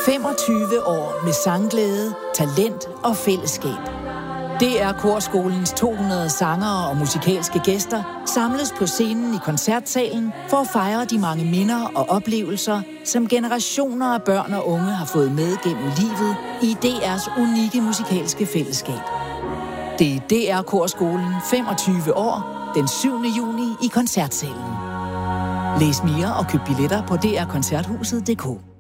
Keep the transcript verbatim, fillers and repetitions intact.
femogtyve år med sangglæde, talent og fællesskab. D R Korskolens to hundrede sangere og musikalske gæster samles på scenen i koncertsalen for at fejre de mange minder og oplevelser, som generationer af børn og unge har fået med gennem livet i D R's unikke musikalske fællesskab. Det er D R Korskolen femogtyve år, den syvende juni i koncertsalen. Læs mere og køb billetter på d r koncerthuset punktum d k.